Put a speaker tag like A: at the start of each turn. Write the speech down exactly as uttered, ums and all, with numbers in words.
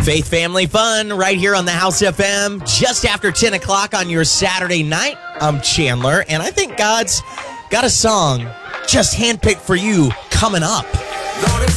A: Faith Family Fun right here on the House F M just after ten o'clock on your Saturday night. I'm Chandler, and I think God's got a song just handpicked for you coming up.